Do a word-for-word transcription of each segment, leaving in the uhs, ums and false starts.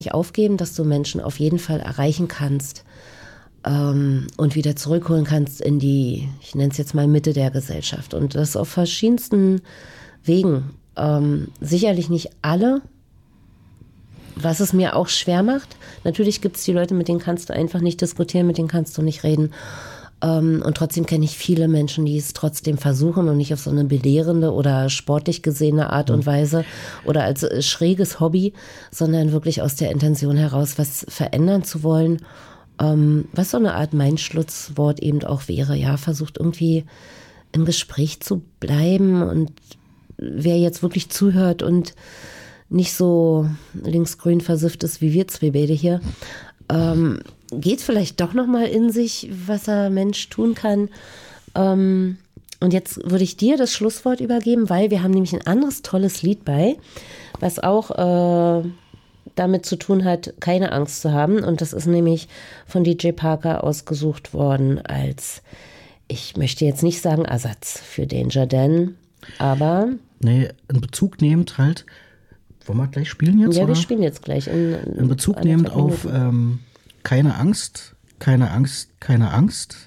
nicht aufgeben, dass du Menschen auf jeden Fall erreichen kannst ähm, und wieder zurückholen kannst in die, ich nenne es jetzt mal Mitte der Gesellschaft. Und das auf verschiedensten Wegen. Ähm, sicherlich nicht alle, was es mir auch schwer macht. Natürlich gibt es die Leute, mit denen kannst du einfach nicht diskutieren, mit denen kannst du nicht reden. Ähm, und trotzdem kenne ich viele Menschen, die es trotzdem versuchen und nicht auf so eine belehrende oder sportlich gesehene Art und Weise oder als äh, schräges Hobby, sondern wirklich aus der Intention heraus, was verändern zu wollen. Ähm, was so eine Art mein Schlusswort eben auch wäre. Ja, versucht irgendwie im Gespräch zu bleiben und wer jetzt wirklich zuhört und nicht so linksgrün versifft ist wie wir zwei beide hier, ähm, geht vielleicht doch noch mal in sich, was ein Mensch tun kann. Ähm, und jetzt würde ich dir das Schlusswort übergeben, weil wir haben nämlich ein anderes tolles Lied bei, was auch äh, damit zu tun hat, keine Angst zu haben. Und das ist nämlich von D J Parker ausgesucht worden als, ich möchte jetzt nicht sagen Ersatz für Danger Dan, aber... Nee, in Bezug nehmend halt, wollen wir gleich spielen jetzt? Ja, oder? wir spielen jetzt gleich. In, in, in Bezug nehmend auf ähm, keine Angst, keine Angst, keine Angst,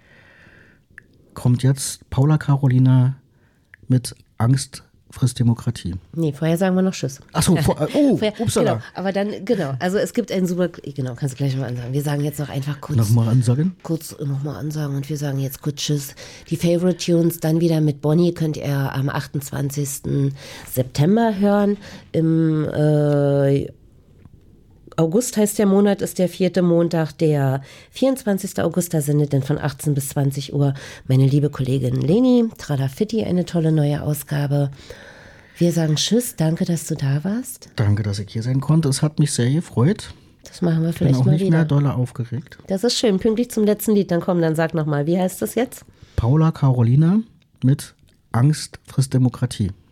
kommt jetzt Paula Carolina mit Angst frisst Demokratie. Nee, vorher sagen wir noch Tschüss. Ach so, vor, oh, vorher, upsala. Genau, aber dann, genau, also es gibt einen super, genau, kannst du gleich mal ansagen. Wir sagen jetzt noch einfach kurz. Nochmal ansagen? Kurz nochmal ansagen und wir sagen jetzt kurz Tschüss. Die Favorite Tunes dann wieder mit Bonnie könnt ihr am achtundzwanzigsten September hören. Im äh, August heißt der Monat, ist der vierte Montag, der vierundzwanzigsten August, da sendet dann von achtzehn bis zwanzig Uhr meine liebe Kollegin Leni Tralafitti eine tolle neue Ausgabe. Wir sagen Tschüss, danke, dass du da warst. Danke, dass ich hier sein konnte, es hat mich sehr gefreut. Das machen wir vielleicht Bin auch mal nicht wieder. mehr doller aufgeregt. Das ist schön, pünktlich zum letzten Lied, dann komm, dann sag nochmal, wie heißt das jetzt? Paula Carolina mit Angst frisst Demokratie.